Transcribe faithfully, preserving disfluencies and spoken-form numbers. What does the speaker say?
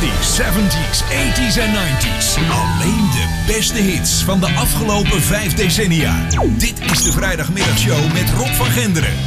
zestig's, zeventig's, tachtig's en ninetig's. Alleen de beste hits van de afgelopen vijf decennia. Dit is de vrijdagmiddagshow met Rob van Genderen.